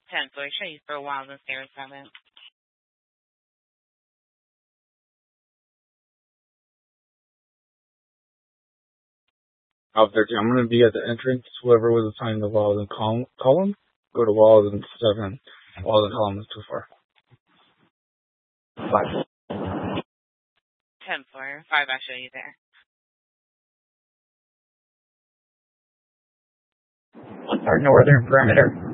10, so I show you for a while the stairs haven't. Out there, I'm going to be at the entrance. Whoever was assigned the walls and column, go to walls and 7. Walls and column is too far. 5. 10 floor. 5, I'll show you there. 1 our northern perimeter.